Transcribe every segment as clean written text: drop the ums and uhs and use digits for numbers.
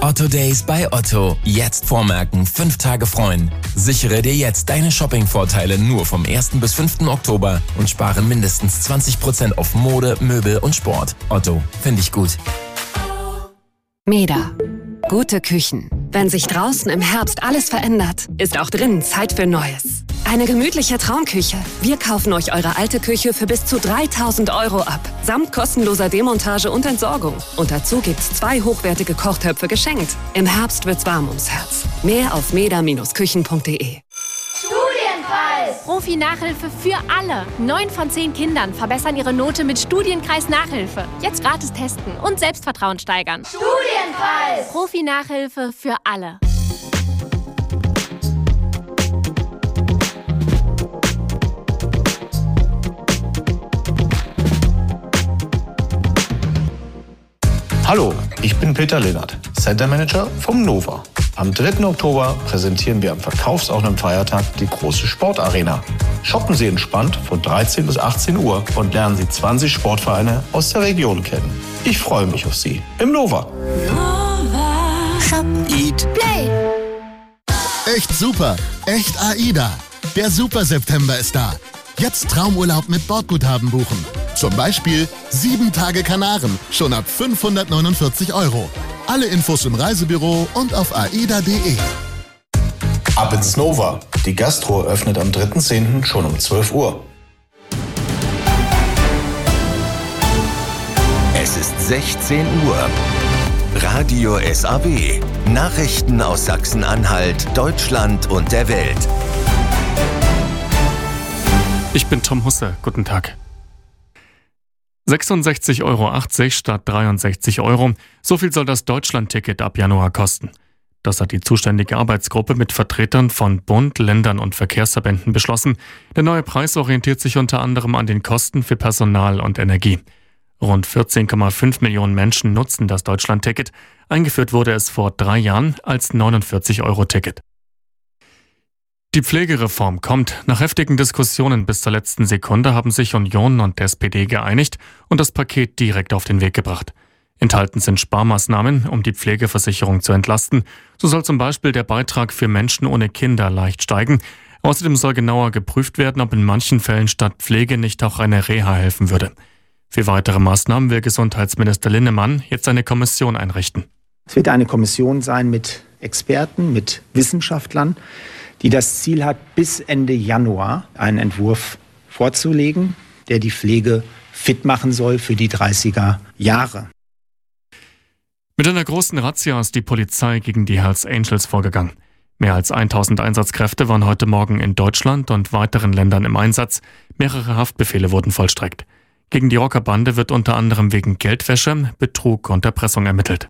Otto Days bei Otto. Jetzt vormerken, 5 Tage freuen. Sichere dir jetzt deine Shopping-Vorteile nur vom 1. bis 5. Oktober und spare mindestens 20% auf Mode, Möbel und Sport. Otto, finde ich gut. Meda. Gute Küchen. Wenn sich draußen im Herbst alles verändert, ist auch drinnen Zeit für Neues. Eine gemütliche Traumküche. Wir kaufen euch eure alte Küche für bis zu 3.000 € ab. Samt kostenloser Demontage und Entsorgung. Und dazu gibt's 2 hochwertige Kochtöpfe geschenkt. Im Herbst wird's warm ums Herz. Mehr auf meda-küchen.de. Studienkreis! Profi-Nachhilfe für alle. 9 von 10 Kindern verbessern ihre Note mit Studienkreis Nachhilfe. Jetzt gratis testen und Selbstvertrauen steigern. Studienkreis! Profi-Nachhilfe für alle. Hallo, ich bin Peter Lennart, Center Manager vom Nova. Am 3. Oktober präsentieren wir am verkaufsoffenen Feiertag die große Sportarena. Shoppen Sie entspannt von 13 bis 18 Uhr und lernen Sie 20 Sportvereine aus der Region kennen. Ich freue mich auf Sie im Nova. Shop, Eat, Play. Echt super, echt AIDA. Der Super September ist da. Jetzt Traumurlaub mit Bordguthaben buchen. Zum Beispiel 7 Tage Kanaren, schon ab 549 €. Alle Infos im Reisebüro und auf aida.de. Ab ins Nova. Die Gastro öffnet am 3.10. schon um 12 Uhr. Es ist 16 Uhr. Radio SAW. Nachrichten aus Sachsen-Anhalt, Deutschland und der Welt. Ich bin Tom Husse. Guten Tag. 66,80 € statt 63 €. So viel soll das Deutschland-Ticket ab Januar kosten. Das hat die zuständige Arbeitsgruppe mit Vertretern von Bund, Ländern und Verkehrsverbänden beschlossen. Der neue Preis orientiert sich unter anderem an den Kosten für Personal und Energie. Rund 14,5 Millionen Menschen nutzen das Deutschland-Ticket. Eingeführt wurde es vor 3 Jahren als 49-Euro-Ticket. Die Pflegereform kommt. Nach heftigen Diskussionen bis zur letzten Sekunde haben sich Union und SPD geeinigt und das Paket direkt auf den Weg gebracht. Enthalten sind Sparmaßnahmen, um die Pflegeversicherung zu entlasten. So soll zum Beispiel der Beitrag für Menschen ohne Kinder leicht steigen. Außerdem soll genauer geprüft werden, ob in manchen Fällen statt Pflege nicht auch eine Reha helfen würde. Für weitere Maßnahmen will Gesundheitsminister Linnemann jetzt eine Kommission einrichten. Es wird eine Kommission sein mit Experten, mit Wissenschaftlern, die das Ziel hat, bis Ende Januar einen Entwurf vorzulegen, der die Pflege fit machen soll für die 30er Jahre. Mit einer großen Razzia ist die Polizei gegen die Hells Angels vorgegangen. Mehr als 1000 Einsatzkräfte waren heute Morgen in Deutschland und weiteren Ländern im Einsatz. Mehrere Haftbefehle wurden vollstreckt. Gegen die Rockerbande wird unter anderem wegen Geldwäsche, Betrug und Erpressung ermittelt.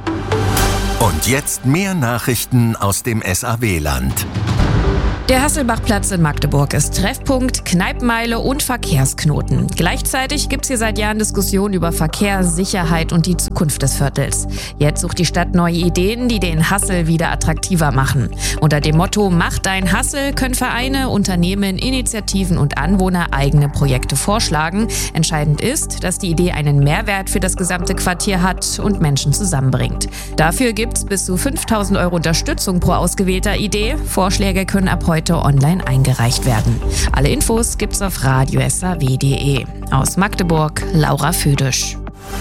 Und jetzt mehr Nachrichten aus dem SAW-Land. Der Hasselbachplatz in Magdeburg ist Treffpunkt, Kneipenmeile und Verkehrsknoten. Gleichzeitig gibt es hier seit Jahren Diskussionen über Verkehr, Sicherheit und die Zukunft des Viertels. Jetzt sucht die Stadt neue Ideen, die den Hassel wieder attraktiver machen. Unter dem Motto Mach dein Hassel können Vereine, Unternehmen, Initiativen und Anwohner eigene Projekte vorschlagen. Entscheidend ist, dass die Idee einen Mehrwert für das gesamte Quartier hat und Menschen zusammenbringt. Dafür gibt es bis zu 5.000 € Unterstützung pro ausgewählter Idee. Vorschläge können ab heute online eingereicht werden. Alle Infos gibt's auf radiosaw.de. Aus Magdeburg, Laura Füdisch.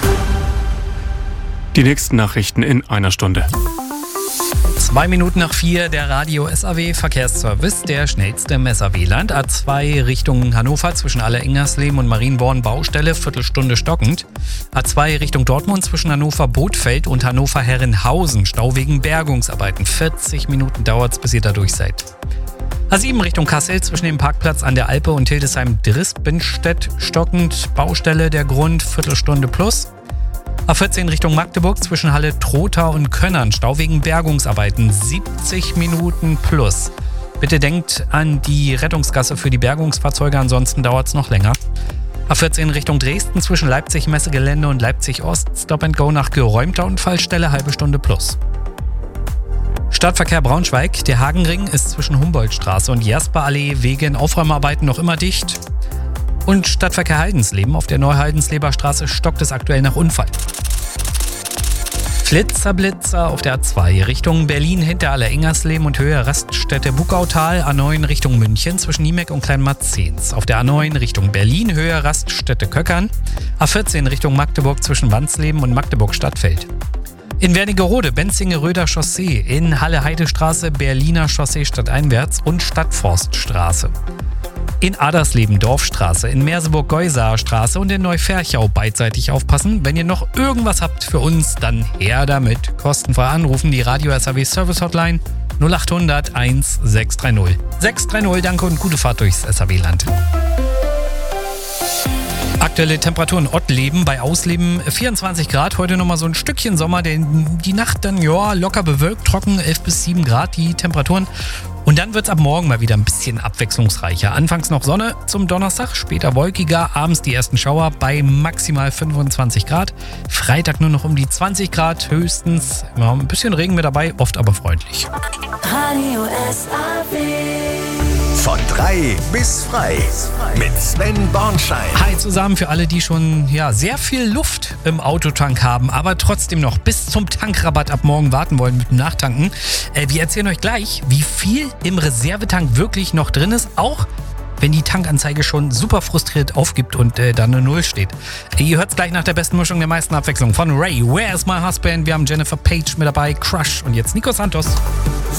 Die nächsten Nachrichten in einer Stunde. 2 Minuten nach 4, der Radio SAW Verkehrsservice, der schnellste im SAW-Land. A2 Richtung Hannover zwischen Aller-Ingersleben und Marienborn Baustelle, Viertelstunde stockend. A2 Richtung Dortmund zwischen Hannover-Bothfeld und Hannover-Herrenhausen, Stau wegen Bergungsarbeiten. 40 Minuten dauert's, bis ihr da durch seid. A7 Richtung Kassel zwischen dem Parkplatz an der Alpe und Hildesheim-Drispenstedt stockend, Baustelle, der Grund, Viertelstunde plus. A14 Richtung Magdeburg zwischen Halle-Trotha und Könnern, Stau wegen Bergungsarbeiten, 70 Minuten plus. Bitte denkt an die Rettungsgasse für die Bergungsfahrzeuge, ansonsten dauert es noch länger. A14 Richtung Dresden zwischen Leipzig-Messegelände und Leipzig-Ost, Stop and Go nach geräumter Unfallstelle, halbe Stunde plus. Stadtverkehr Braunschweig, der Hagenring ist zwischen Humboldtstraße und Jasperallee wegen Aufräumarbeiten noch immer dicht. Und Stadtverkehr Haldensleben auf der Neuhaldensleber Straße stockt es aktuell nach Unfall. Flitzer auf der A2 Richtung Berlin hinter Aller-Ingersleben und Höhe Raststätte Buckautal, A9 Richtung München zwischen Niemek und Kleinmarzens. Auf der A9 Richtung Berlin, Höhe Raststätte Köckern, A14 Richtung Magdeburg zwischen Wandsleben und Magdeburg-Stadtfeld. In Wernigerode, Benzinge-Röder Chaussee, in Halle-Heide-Straße, Berliner Chaussee stadteinwärts und Stadtforststraße. In Adersleben Dorfstraße, in Merseburg-Geusaer Straße und in Neuferchau beidseitig aufpassen. Wenn ihr noch irgendwas habt für uns, dann her damit. Kostenfrei anrufen, die Radio SAW Service Hotline 0800 1630. 630, danke und gute Fahrt durchs SAW-Land. Aktuelle Temperaturen Ottleben bei Ausleben 24 Grad. Heute nochmal so ein Stückchen Sommer, denn die Nacht dann locker bewölkt, trocken 11 bis 7 Grad die Temperaturen. Und dann wird es ab morgen mal wieder ein bisschen abwechslungsreicher. Anfangs noch Sonne zum Donnerstag, später wolkiger, abends die ersten Schauer bei maximal 25 Grad. Freitag nur noch um die 20 Grad höchstens. Ja, ein bisschen Regen mit dabei, oft aber freundlich. Radio SAW. Von 3 bis frei mit Sven Bornschein. Hi zusammen für alle, die schon sehr viel Luft im Autotank haben, aber trotzdem noch bis zum Tankrabatt ab morgen warten wollen mit dem Nachtanken. Wir erzählen euch gleich, wie viel im Reservetank wirklich noch drin ist, auch wenn die Tankanzeige schon super frustriert aufgibt und da eine 0 steht. Ihr hört es gleich nach der besten Mischung der meisten Abwechslung von Ray, Where's My Husband? Wir haben Jennifer Page mit dabei, Crush und jetzt Nico Santos.